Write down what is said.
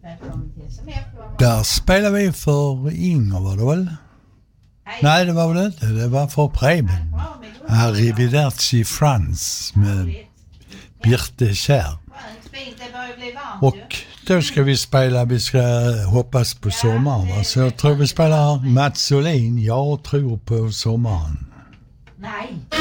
Där spelade vi för Inger, var det väl? Nej, det var väl inte. Det var för Preben. Arrivederci Frans med Birte Kjær. Och då ska vi spela, vi ska hoppas på sommaren. Va? Så jag tror vi spelar Mats Olin, jag tror på sommaren. Nej.